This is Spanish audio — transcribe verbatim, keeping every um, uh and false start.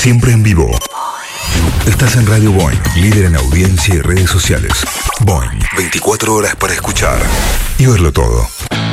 Siempre en vivo. Estás en Radio Boing, líder en audiencia y redes sociales. Boing, veinticuatro horas para escuchar y verlo todo.